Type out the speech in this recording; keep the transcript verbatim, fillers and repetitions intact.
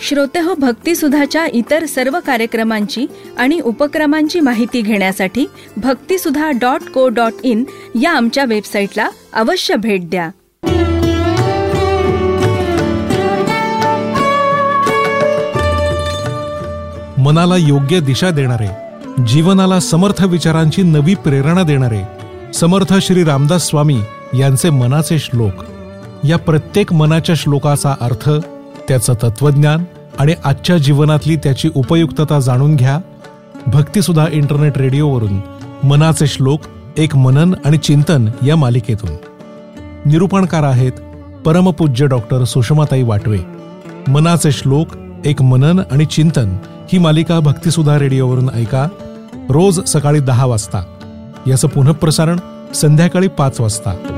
श्रोतेहो, भक्तिसुधाच्या इतर सर्व कार्यक्रमांची आणि उपक्रमांची माहिती घेण्यासाठी भक्तिसुधा डॉट को डॉट इन या आमच्या वेबसाईटला अवश्य भेट द्या. मनाला योग्य दिशा देणारे, जीवनाला समर्थ विचारांची नवी प्रेरणा देणारे समर्थ श्री रामदास स्वामी यांचे मनाचे श्लोक. या प्रत्येक मनाच्या श्लोकाचा अर्थ, त्याचं तत्वज्ञान आणि आजच्या जीवनातली त्याची उपयुक्तता जाणून घ्या. भक्तिसुधा इंटरनेट रेडिओवरून मनाचे श्लोक, एक मनन आणि चिंतन या मालिकेतून. निरूपणकार आहेत परमपूज्य डॉक्टर सुषमाताई वाटवे. मनाचे श्लोक, एक मनन आणि चिंतन ही मालिका भक्तिसुधा रेडिओवरून ऐका रोज सकाळी दहा वाजता. याचं पुनःप्रसारण संध्याकाळी पाच वाजता.